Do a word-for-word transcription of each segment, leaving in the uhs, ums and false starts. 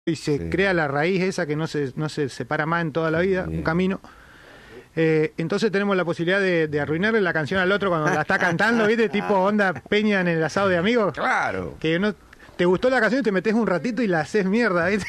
y se Sí. crea la raíz esa que no se, no se separa más en toda la vida, Bien. un camino. Eh, entonces tenemos la posibilidad de, de arruinarle la canción al otro cuando la está cantando, ¿viste? Tipo onda Peña en el asado de amigos. Claro. Que no te gustó la canción y te metes un ratito y la haces mierda, ¿viste?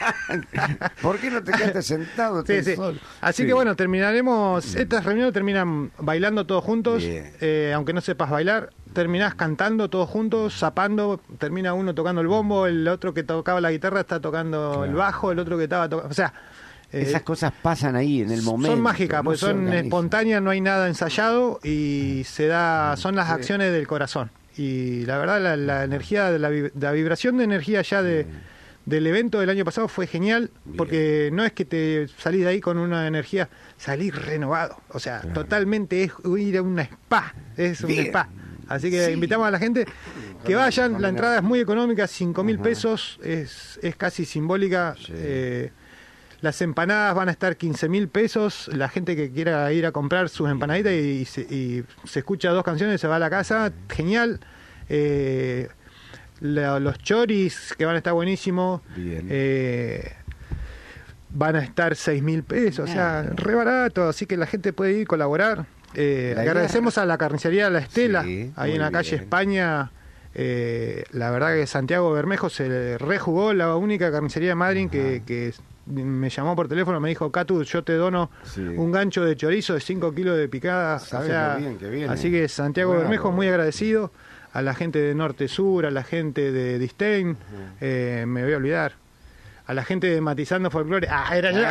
¿Por qué no te quedaste sentado tú Sí, sí. solo? Así Sí. que bueno, terminaremos, estas reuniones terminan bailando todos juntos, Bien. eh, aunque no sepas bailar, terminás cantando todos juntos, zapando, termina uno tocando el bombo, el otro que tocaba la guitarra está tocando Claro. el bajo, el otro que estaba tocando, o sea... eh, Esas cosas pasan ahí en el momento. son mágicas, no porque se son organizan. espontáneas, no hay nada ensayado y se da, son las Sí. acciones del corazón. Y la verdad, la, la energía, de la, vib- la vibración de energía ya de, del evento del año pasado fue genial, Bien. porque no es que te salís de ahí con una energía, salís renovado. O sea, Claro. totalmente es ir a una spa, es un Bien. spa. Así que Sí. invitamos a la gente que Con- vayan, con la la- entrada es muy económica, cinco mil Ajá. pesos, es, es casi simbólica. Sí. eh, las empanadas van a estar quince mil pesos. La gente que quiera ir a comprar sus empanaditas y, y se, y se escucha dos canciones, se va a la casa. Genial. Eh, la- los choris, que van a estar buenísimos. Bien. Eh, van a estar seis mil pesos. O sea, re barato. Así que la gente puede ir a colaborar. Eh, La agradecemos idea- a la carnicería La Estela, Sí, ahí muy en la calle bien. España. Eh, la verdad que Santiago Bermejo se rejugó, la única carnicería de Madrid que, que me llamó por teléfono, me dijo: Catu, yo te dono Sí. un gancho de chorizo de cinco kilos de picada. Sabes O sea, lo bien que viene. así que Santiago Bravo. Bermejo muy agradecido, a la gente de Norte Sur, a la gente de Distain, eh, me voy a olvidar, a la gente de Matizando Folclore. Ah, era yo.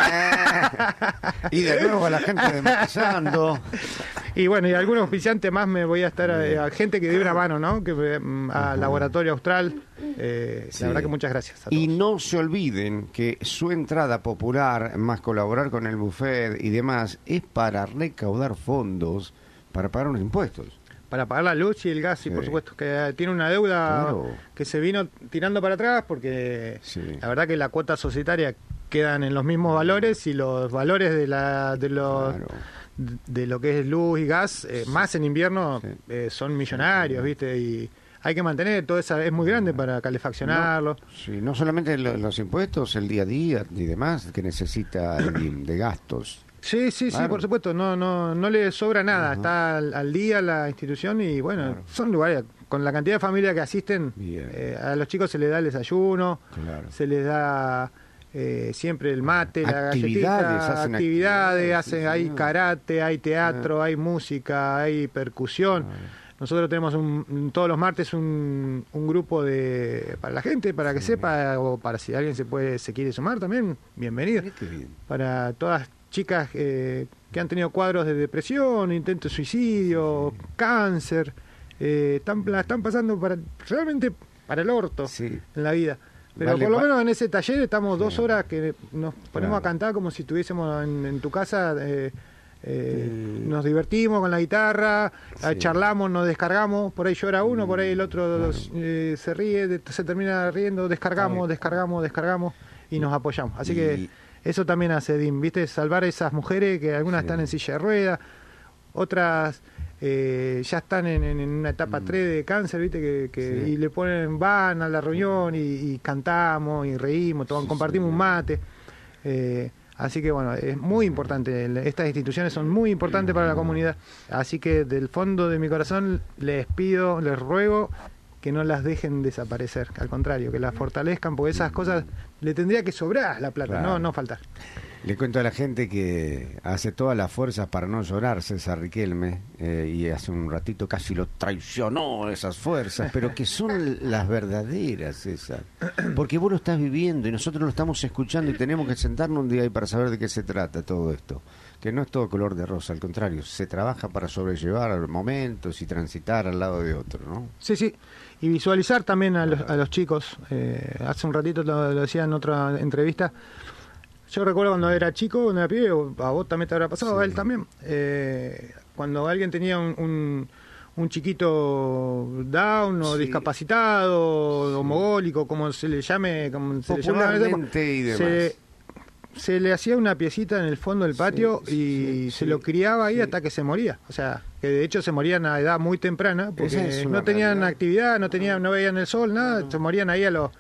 Ah, y de nuevo a la gente de Matizando. Y bueno, y algunos auspiciantes más me voy a estar, a, a gente que dio una mano, ¿no? Que me- a Laboratorio Austral. eh, Sí. La verdad que muchas gracias a todos. Y no se olviden que su entrada popular, más colaborar con el buffet y demás, es para recaudar fondos para pagar unos impuestos. Para pagar la luz y el gas, y Sí. por supuesto que tiene una deuda Claro. que se vino tirando para atrás porque Sí. la verdad que la cuota societaria quedan en los mismos valores y los valores de la de los Claro. de lo que es luz y gas, eh, más en invierno, Sí. eh, son millonarios, ¿viste? Y hay que mantener, todo eso es muy grande para calefaccionarlo. Sí, no solamente lo- los impuestos, el día a día y demás que necesita el de gastos. Sí, sí, sí, Claro. por supuesto, no no no le sobra nada, Ajá. está al, al día la institución y bueno, Claro. son lugares, con la cantidad de familias que asisten, Bien. eh, a los chicos se les da el desayuno, Claro. se les da eh, siempre el mate, la Actividades, galletita, hacen actividades, actividades, hacen, sí, hay señor. karate, hay teatro, hay música, hay percusión. Claro. Nosotros tenemos un, todos los martes un, un grupo de para la gente, para que sepa, o para si alguien se puede se quiere sumar también, bienvenido. Mira qué bien. Para todas chicas eh, que han tenido cuadros de depresión, intento de suicidio, cáncer, eh, están, la están pasando para realmente para el orto Sí. en la vida. Pero Vale, por lo va- menos en ese taller estamos dos Sí. horas que nos ponemos Claro. a cantar como si estuviésemos en, en tu casa. eh, eh, Mm. Nos divertimos con la guitarra, eh, Sí. charlamos, nos descargamos, por ahí llora uno, por ahí el otro Claro. eh, se ríe, de- se termina riendo, descargamos, Claro. descargamos, descargamos y nos apoyamos. Así Y- que eso también hace D I M, ¿viste? Salvar a esas mujeres que algunas Sí. están en silla de ruedas, otras eh, ya están en, en- en una etapa tres de cáncer, ¿viste? Que, que- Sí. Y le ponen, van a la reunión y, y cantamos y reímos, tomamos- Sí, compartimos un señor. mate. Eh, así que bueno, es muy importante, el- estas instituciones son muy importantes para la comunidad. Así que del fondo de mi corazón les pido, les ruego que no las dejen desaparecer, al contrario, que las fortalezcan, porque esas cosas le tendría que sobrar la plata, Claro. no, no faltar. Le cuento a la gente que hace todas las fuerzas para no llorar César Riquelme, eh, y hace un ratito casi lo traicionó esas fuerzas, pero que son las verdaderas, César. Porque vos lo estás viviendo y nosotros lo estamos escuchando y tenemos que sentarnos un día ahí para saber de qué se trata todo esto. Que no es todo color de rosa, al contrario, se trabaja para sobrellevar momentos y transitar al lado de otro, ¿no? Sí, sí. Y visualizar también a los, a los chicos. Eh, hace un ratito lo, lo decía en otra entrevista. Yo recuerdo cuando era chico, cuando era pibe, o a vos también te habrá pasado, Sí. a él también. eh, cuando alguien tenía un, un, un chiquito down o Sí. discapacitado, Sí. homogólico, como se le llame, como se le llamaba en esa época, Popularmente y demás. se, se le hacía una piecita en el fondo del patio Sí, y sí, se sí, lo criaba ahí sí. hasta que se moría. O sea, que de hecho se morían a edad muy temprana Esa porque es una no tenían realidad. actividad, no tenían, no veían el sol, nada, se morían ahí a los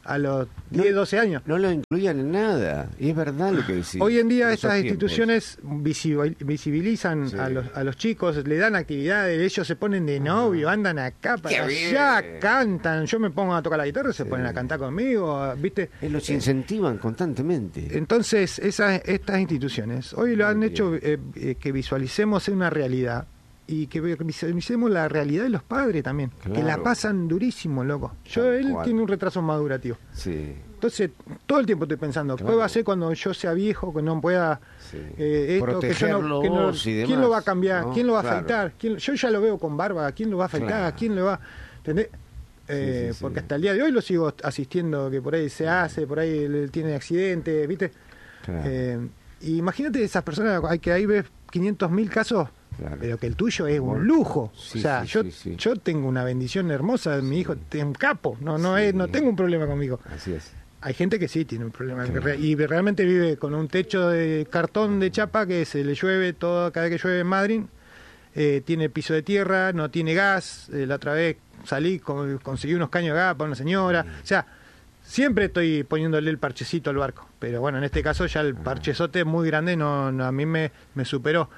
a los diez, doce años. No lo incluían en nada, y es verdad lo que decís. Hoy en día en estas esos instituciones visibil- visibilizan Sí. a, los, a los chicos, le dan actividades, ellos se ponen de novio, andan acá para ¡Qué allá, bien! cantan, yo me pongo a tocar la guitarra, se Sí. ponen a cantar conmigo, ¿viste? Eh, los incentivan constantemente. Entonces, esas, estas instituciones hoy lo han Muy hecho eh, eh, que visualicemos una realidad y que visualicemos la realidad de los padres también, que la Claro. pasan durísimo, loco. Yo, Tal él cual. tiene un retraso madurativo. Sí, Entonces, todo el tiempo estoy pensando, Claro. ¿qué va a hacer cuando yo sea viejo, que no pueda sí. eh, esto, que yo no, que no- Protegerlos y demás, ¿quién lo va a cambiar? ¿no? ¿Quién lo va a Claro. afeitar? ¿Quién- yo ya lo veo con barba, ¿quién lo va a afeitar? Claro. ¿Quién lo va? ¿Entendés? Eh, Sí, sí, porque sí. hasta el día de hoy lo sigo asistiendo, que por ahí se hace, por ahí le- tiene accidentes, ¿viste? Claro. Eh, y imagínate esas personas, hay que ahí ves quinientos mil casos, Claro. pero que el tuyo es Bueno, un lujo. sí, o sea, sí, yo sí, sí. yo tengo una bendición hermosa, mi hijo es un capo, no no Sí. es no tengo un problema conmigo. Así es. Hay gente que sí tiene un problema Claro. que re- y realmente vive con un techo de cartón de chapa que se le llueve todo cada vez que llueve en Madrid. Eh, tiene piso de tierra, no tiene gas. Eh, la otra vez salí, con- conseguí unos caños de gas para una señora. O sea, siempre estoy poniéndole el parchecito al barco. Pero bueno, en este caso ya el parchezote es muy grande, no, no, a mí me, me superó.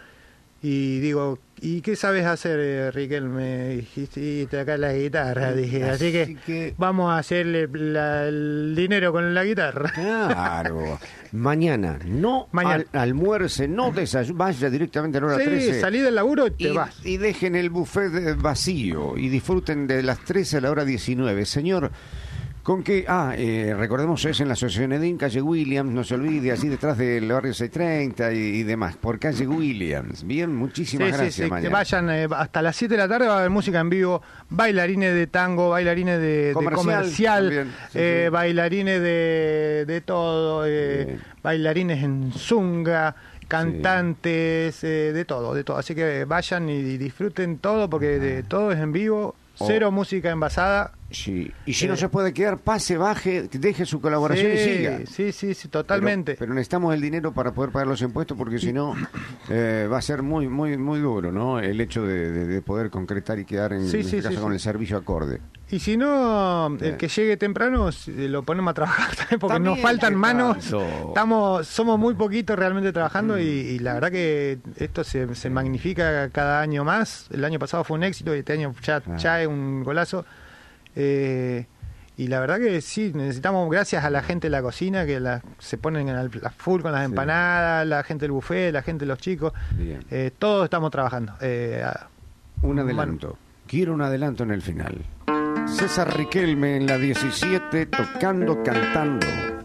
Y digo, ¿y qué sabes hacer, eh, Riquelme? Dijiste, y tocar la guitarra, dije. Así que, Así que- vamos a hacerle la- el dinero con la guitarra. Claro. Mañana, no Mañana. al- almuerce, no desayune, vaya directamente a la hora Sí, trece. salí del laburo y te Y, vas. y dejen el buffet eh, vacío y disfruten de las trece a la hora diecinueve. Señor, con que, ah, eh, recordemos, es en la Asociación Edín, calle Williams, no se olvide, así detrás del barrio seiscientos treinta y, y demás, por calle Williams. Bien, muchísimas Sí, sí, gracias, sí, que mañana. vayan eh, hasta las siete de la tarde, va a haber música en vivo, bailarines de tango, bailarines de de Comercial comercial, también, sí, eh, sí. bailarines de, de todo, eh, Bien. bailarines en zunga, cantantes, eh, de todo, de todo. Así que vayan y disfruten todo porque de todo es en vivo, cero Oh. música envasada. Sí. Y si no Eh, se puede quedar, pase, baje, deje su colaboración y siga. Sí, sí, sí, sí, totalmente. Pero, pero necesitamos el dinero para poder pagar los impuestos porque si no eh, va a ser muy muy muy duro, ¿no? El hecho de, de- de poder concretar y quedar en, Sí, en este sí, caso sí, con sí. el servicio acorde. Y si no, Bien. el que llegue temprano si lo ponemos a trabajar también, porque También, nos faltan ¿qué manos. tanto? Estamos, somos muy poquitos realmente trabajando y, y la verdad que esto se, se magnifica cada año más. El año pasado fue un éxito y este año ya, Claro. ya es un golazo. Eh, y la verdad que sí, necesitamos, gracias a la gente de la cocina, que la, se ponen a la full con las Sí. empanadas, la gente del buffet, la gente de los chicos. Bien. Eh, todos estamos trabajando. Eh, a- Un adelanto. Quiero un adelanto en el final. César Riquelme en la diecisiete tocando, cantando.